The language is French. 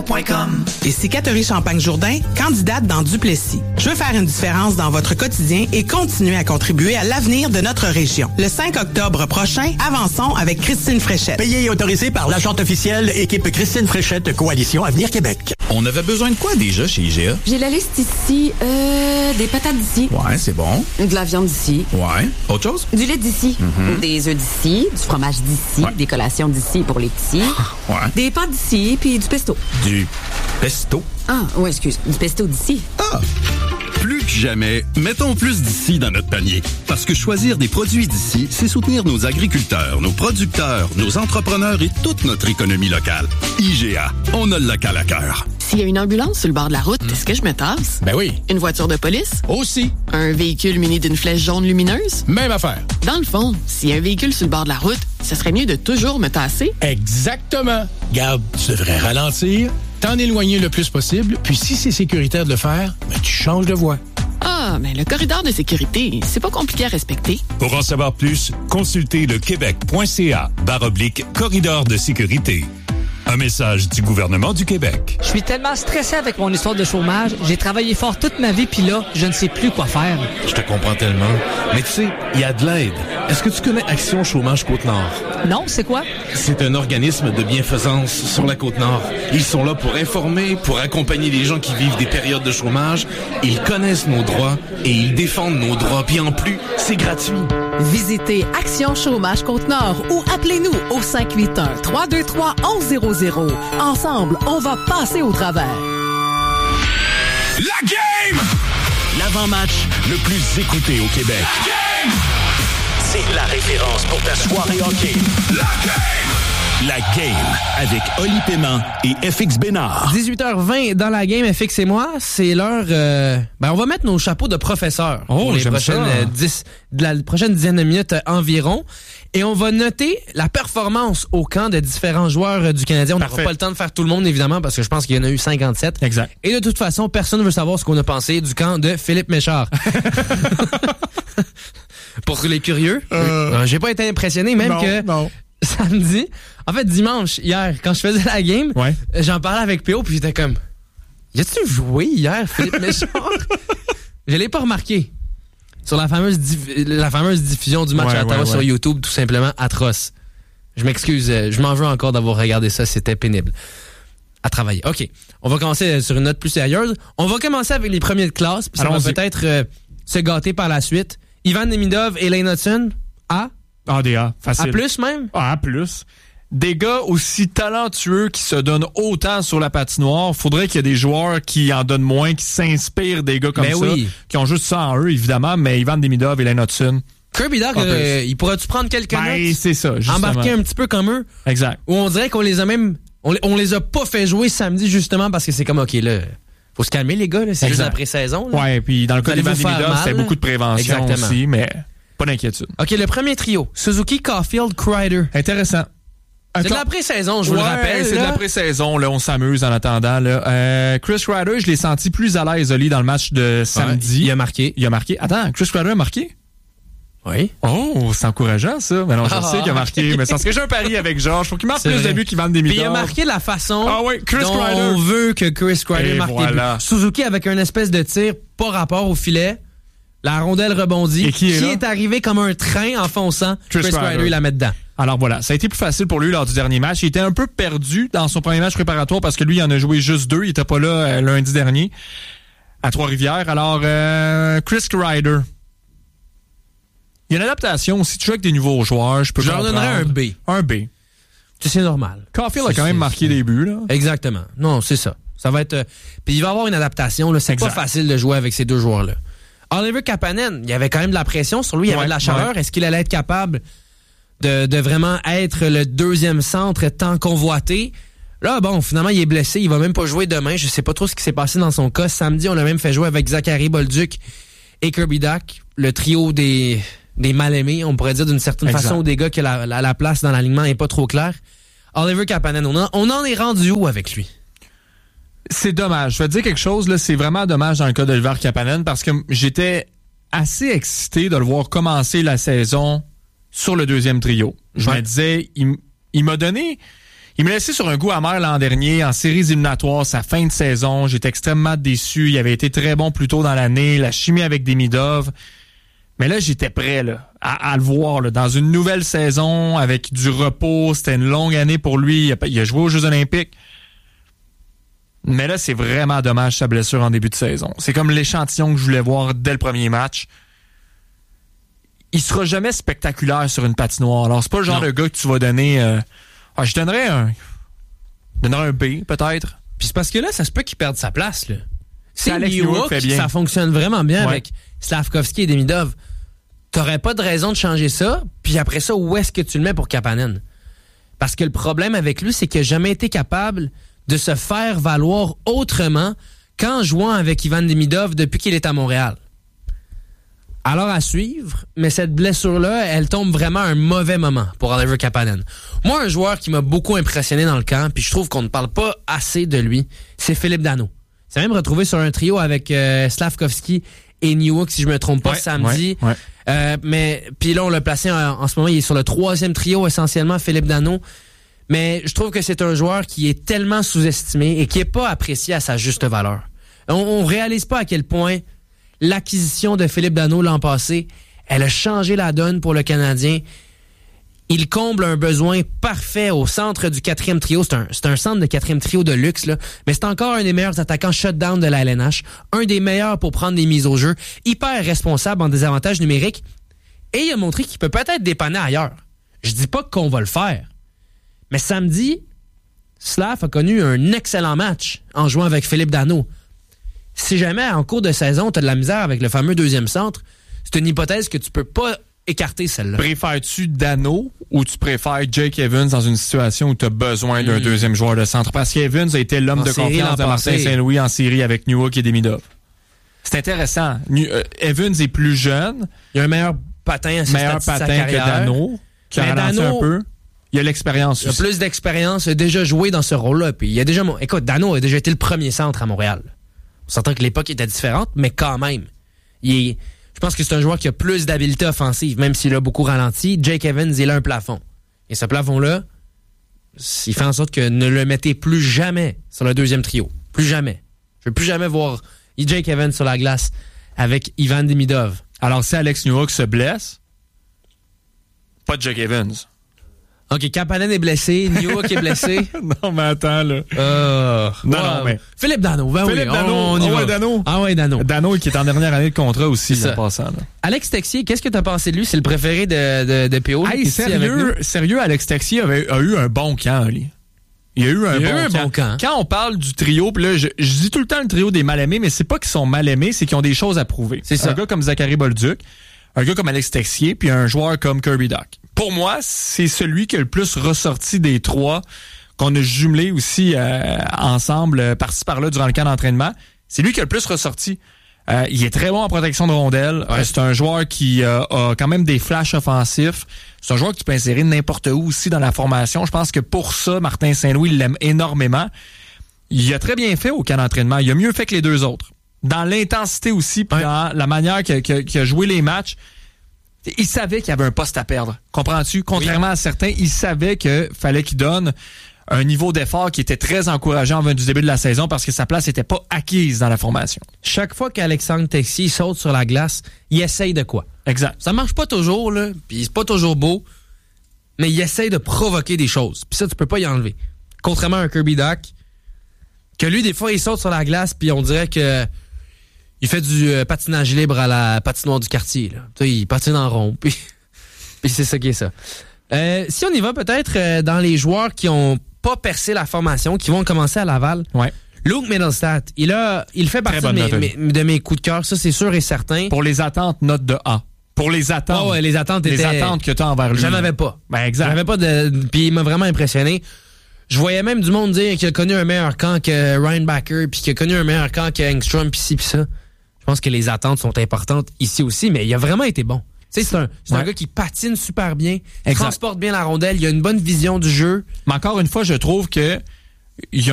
québec.com. Ici Catherine Champagne-Jourdain, candidate dans Duplessis. Je veux faire une différence dans votre quotidien et continuer à contribuer à l'avenir de notre région. Le 5 octobre prochain, avançons avec Christine Fréchette. Payé et autorisé par l'agente officielle équipe Christine Fréchette, Coalition Avenir Québec. On avait besoin de quoi déjà chez IGA? J'ai la liste ici. Des patates d'ici. Ouais, c'est bon. De la viande d'ici. Ouais. Autre chose? Du lait d'ici. Des œufs d'ici. Du fromage d'ici. Ouais. Des collations d'ici pour les petits. Ouais. Des pâtes d'ici, puis du pesto. Du pesto? Ah, ouais, excuse. Du pesto d'ici. Ah! Plus que jamais, mettons plus d'ici dans notre panier. Parce que choisir des produits d'ici, c'est soutenir nos agriculteurs, nos producteurs, nos entrepreneurs et toute notre économie locale. IGA, on a le local à cœur. S'il y a une ambulance sur le bord de la route, est-ce que je me tasse? Ben oui. Une voiture de police? Aussi. Un véhicule muni d'une flèche jaune lumineuse? Même affaire. Dans le fond, s'il y a un véhicule sur le bord de la route, ce serait mieux de toujours me tasser? Exactement. Garde, tu devrais ralentir, t'en éloigner le plus possible, puis si c'est sécuritaire de le faire, ben tu changes de voie. Ah, mais le corridor de sécurité, c'est pas compliqué à respecter. Pour en savoir plus, consultez le québec.ca/corridor de sécurité. Un message du gouvernement du Québec. Je suis tellement stressé avec mon histoire de chômage. J'ai travaillé fort toute ma vie, puis là, je ne sais plus quoi faire. Je te comprends tellement. Mais tu sais, il y a de l'aide. Est-ce que tu connais Action Chômage Côte-Nord? Non, c'est quoi? C'est un organisme de bienfaisance sur la Côte-Nord. Ils sont là pour informer, pour accompagner les gens qui vivent des périodes de chômage. Ils connaissent nos droits et ils défendent nos droits. Puis en plus, c'est gratuit. Visitez Action Chômage Côte-Nord ou appelez-nous au 581-323-1100. Ensemble, on va passer au travers. La game! L'avant-match le plus écouté au Québec. La game! C'est la référence pour ta soirée hockey. La game! La game avec Oli Paiement et FX Bénard. 18h20 dans la game, FX et moi, c'est l'heure... on va mettre nos chapeaux de professeurs pour les prochaines, la prochaine dizaine de minutes environ. Et on va noter la performance au camp de différents joueurs du Canadien. On n'aura pas le temps de faire tout le monde, évidemment, parce que je pense qu'il y en a eu 57. Exact. Et de toute façon, personne ne veut savoir ce qu'on a pensé du camp de Philippe Méchard. Pour les curieux, j'ai pas été impressionné, même samedi, en fait dimanche, hier, quand je faisais la game, j'en parlais avec P.O. puis j'étais comme, y a-tu joué hier, Philippe Méchard? Je l'ai pas remarqué. Sur la fameuse diffusion du match à Ottawa sur YouTube, tout simplement atroce. Je m'excuse, je m'en veux encore d'avoir regardé ça, c'était pénible. À travailler. OK, on va commencer sur une note plus sérieuse. On va commencer avec les premiers de classe, puis ça va peut-être se gâter par la suite. Ivan Demidov et Lane Hudson, A. Des A, facile. A plus même? A plus. Des gars aussi talentueux qui se donnent autant sur la patinoire, faudrait qu'il y ait des joueurs qui en donnent moins, qui s'inspirent des gars comme ça, qui ont juste ça en eux, évidemment, mais Ivan Demidov et Lane Hudson. Kirby Doc, il pourrait-tu prendre quelques notes? C'est ça, justement. Embarquer un petit peu comme eux? Exact. Ou on dirait qu'on les a même... On les a pas fait jouer samedi, justement, parce que c'est comme, OK, là... Faut se calmer, les gars, là. C'est juste la pré-saison. Là. Ouais, puis dans le cas d'Ivan Demidov, c'était beaucoup de prévention aussi, mais... Pas d'inquiétude. OK, le premier trio. Suzuki, Caulfield, Kreider. Intéressant. C'est de la pré-saison, je vous le rappelle. C'est de la pré-saison, là, on s'amuse en attendant. Là. Chris Kreider, je l'ai senti plus à l'aise, Oli, dans le match de samedi. Il a marqué. Attends, Chris Kreider a marqué? Oui. Oh, c'est encourageant, ça. Mais non, je sais qu'il a marqué. Mais c'est parce que j'ai un pari avec Georges. Faut qu'il marque plus de buts qu'il Van Demidov. Puis il a marqué la façon Chris dont Kreider. on veut que Chris Kreider marque des buts. Suzuki avec un espèce de tir pas rapport au filet. La rondelle rebondit. Et qui est arrivé comme un train en fonçant. Chris Kreider, il la met dedans. Alors voilà, ça a été plus facile pour lui lors du dernier match. Il était un peu perdu dans son premier match préparatoire parce que lui, il en a joué juste 2. Il était pas là lundi dernier à Trois-Rivières. Alors, Chris Kreider. Il y a une adaptation. Si tu joues avec des nouveaux joueurs, je leur donnerais un B. Un B. C'est normal. Caulfield a quand même marqué des buts, là. Exactement. Non, c'est ça. Ça va être... Puis il va y avoir une adaptation, là. C'est pas facile de jouer avec ces deux joueurs-là. Oliver Kapanen, il y avait quand même de la pression sur lui, il y avait de la chaleur. Est-ce qu'il allait être capable de vraiment être le deuxième centre tant convoité? Là, bon, finalement, il est blessé, il va même pas jouer demain. Je sais pas trop ce qui s'est passé dans son cas. Samedi, on a même fait jouer avec Zachary Bolduc et Kirby Dach, le trio des mal-aimés, on pourrait dire d'une certaine façon, ou des gars que la place dans l'alignement est pas trop claire. Oliver Kapanen, on en est rendu où avec lui? C'est dommage. Je vais te dire quelque chose, là, c'est vraiment dommage dans le cas d'Oliver Kapanen parce que j'étais assez excité de le voir commencer la saison sur le deuxième trio. Je me disais, il m'a donné Il me laissait sur un goût amer l'an dernier, en séries éliminatoires, sa fin de saison. J'étais extrêmement déçu. Il avait été très bon plus tôt dans l'année, la chimie avec Demidov. Mais là, j'étais prêt là, à le voir là, dans une nouvelle saison, avec du repos. C'était une longue année pour lui. Il a joué aux Jeux olympiques. Mais là, c'est vraiment dommage sa blessure en début de saison. C'est comme l'échantillon que je voulais voir dès le premier match. Il sera jamais spectaculaire sur une patinoire. Alors, c'est pas le genre de gars que tu vas donner... je donnerais un B, peut-être. Puis c'est parce que là, ça se peut qu'il perde sa place. Là. C'est Alex Newhook, ça fonctionne vraiment bien avec Slavkovski et Demidov. T'aurais pas de raison de changer ça. Puis après ça, où est-ce que tu le mets pour Kapanen? Parce que le problème avec lui, c'est qu'il n'a jamais été capable de se faire valoir autrement qu'en jouant avec Ivan Demidov depuis qu'il est à Montréal. Alors à suivre, mais cette blessure-là, elle tombe vraiment à un mauvais moment pour Oliver Kapanen. Moi, un joueur qui m'a beaucoup impressionné dans le camp, puis je trouve qu'on ne parle pas assez de lui, c'est Philippe Danault. Il s'est même retrouvé sur un trio avec Slavkovski et Newhook, si je me trompe pas, samedi. Mais puis là, on l'a placé en ce moment, il est sur le 3e trio essentiellement, Philippe Danault. Mais je trouve que c'est un joueur qui est tellement sous-estimé et qui est pas apprécié à sa juste valeur. On réalise pas à quel point l'acquisition de Philippe Danault l'an passé, elle a changé la donne pour le Canadien. Il comble un besoin parfait au centre du 4e trio. C'est un centre de 4e trio de luxe, là. Mais c'est encore un des meilleurs attaquants shutdown de la LNH. Un des meilleurs pour prendre des mises au jeu. Hyper responsable en désavantage numérique. Et il a montré qu'il peut peut-être dépanner ailleurs. Je dis pas qu'on va le faire. Mais samedi, Slav a connu un excellent match en jouant avec Philippe Danault. Si jamais, en cours de saison, tu as de la misère avec le fameux 2e centre, c'est une hypothèse que tu peux pas écarter, celle-là. Préfères-tu Danault ou tu préfères Jake Evans dans une situation où tu as besoin d'un 2e joueur de centre? Parce qu'Evans a été l'homme de confiance de Martin Saint-Louis en série avec Newhook et Demidov. C'est intéressant. Evans est plus jeune. Il a un meilleur patin que Danault, qui a ralenti un peu. Il a l'expérience aussi. Il a plus d'expérience, il a déjà joué dans ce rôle-là. Puis il a déjà, écoute, Danault a déjà été le premier centre à Montréal. On s'entend que l'époque était différente, mais quand même. Je pense que c'est un joueur qui a plus d'habileté offensive, même s'il a beaucoup ralenti. Jake Evans, il a un plafond. Et ce plafond-là, il fait en sorte que ne le mettez plus jamais sur le 2e trio. Plus jamais. Je veux plus jamais voir Jake Evans sur la glace avec Ivan Demidov. Alors, si Alex Newhook se blesse, pas de Jake Evans. OK, Kapanen est blessé, Newhook est blessé. Non, mais attends, là. Non, mais... Philippe Danault, on y va. Danault. Danault qui est en dernière année de contrat aussi, en passant. Là. Alex Texier, qu'est-ce que t'as pensé de lui? C'est le préféré de PO. Hey, sérieux, Alex Texier a eu un bon camp, lui. Il y a eu un bon camp. Quand on parle du trio, puis là, je dis tout le temps le trio des mal-aimés, mais c'est pas qu'ils sont mal-aimés, c'est qu'ils ont des choses à prouver. C'est ça. Un gars comme Zachary Bolduc, un gars comme Alex Texier, puis un joueur comme Kirby Dach. Pour moi, c'est celui qui a le plus ressorti des trois qu'on a jumelé aussi ensemble, par-ci par-là, durant le camp d'entraînement. C'est lui qui a le plus ressorti. Il est très bon en protection de rondelles. Ouais. C'est un joueur qui a quand même des flashs offensifs. C'est un joueur que tu peux insérer n'importe où aussi dans la formation. Je pense que pour ça, Martin Saint-Louis l'aime énormément. Il a très bien fait au camp d'entraînement. Il a mieux fait que les deux autres. Dans l'intensité aussi, puis dans la manière qu'il a joué les matchs, il savait qu'il y avait un poste à perdre. Comprends-tu? Contrairement à certains, il savait qu'il fallait qu'il donne un niveau d'effort qui était très encourageant du début de la saison parce que sa place n'était pas acquise dans la formation. Chaque fois qu'Alexandre Texier saute sur la glace, il essaye de quoi? Exact. Ça marche pas toujours, là, puis c'est pas toujours beau, mais il essaye de provoquer des choses. Puis ça, tu peux pas y enlever. Contrairement à un Kirby Dach, que lui, des fois, il saute sur la glace, puis on dirait que il fait du patinage libre à la patinoire du quartier. Là. Tu sais, il patine en rond, puis c'est ça qui est ça. Si on y va peut-être dans les joueurs qui ont pas percé la formation, qui vont commencer à Laval. Ouais. Luke Mittelstadt, il fait partie de mes coups de cœur, ça c'est sûr et certain. Pour les attentes, note de A. Pour les attentes. Oh ouais, les attentes que tu as envers lui. J'en avais pas. Ben exact. J'en avais pas puis il m'a vraiment impressionné. Je voyais même du monde dire qu'il a connu un meilleur camp que Ryan Backer, puis qu'il a connu un meilleur camp que Engstrom, puis ci, puis ça. Je pense que les attentes sont importantes ici aussi, mais il a vraiment été bon. Tu sais, c'est un gars qui patine super bien, transporte bien la rondelle, il a une bonne vision du jeu. Mais encore une fois, je trouve que il y a